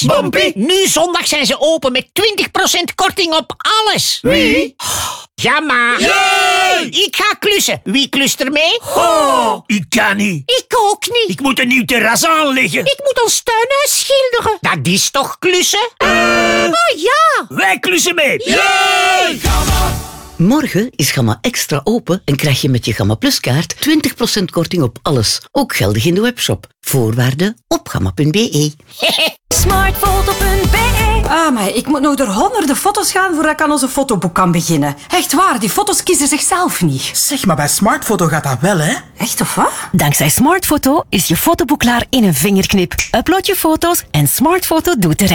Bompie? Nu zondag zijn ze open met 20% korting op alles. Wie? Jamma. Yay! Ik ga klussen. Wie klust er mee? Oh, ik kan niet. Ik ook niet. Ik moet een nieuw terras aanleggen. Ik moet ons tuinhuis schilderen. Dat is toch klussen? Oh ja. Wij klussen mee. Yay! Morgen is Gamma Extra open en krijg je met je Gamma Plus kaart 20% korting op alles. Ook geldig in de webshop. Voorwaarden op gamma.be. Smartfoto.be. Ah, maar ik moet nog door honderden foto's gaan voordat ik aan onze fotoboek kan beginnen. Echt waar, die foto's kiezen zichzelf niet. Zeg, maar bij Smartfoto gaat dat wel, hè? Echt of wat? Dankzij Smartfoto is je fotoboek klaar in een vingerknip. Upload je foto's en Smartfoto doet de rest.